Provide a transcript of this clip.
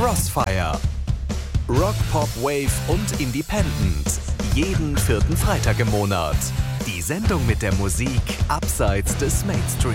Crossfire. Rock, Pop, Wave und Independent. Jeden vierten Freitag im Monat. Die Sendung mit der Musik abseits des Mainstream.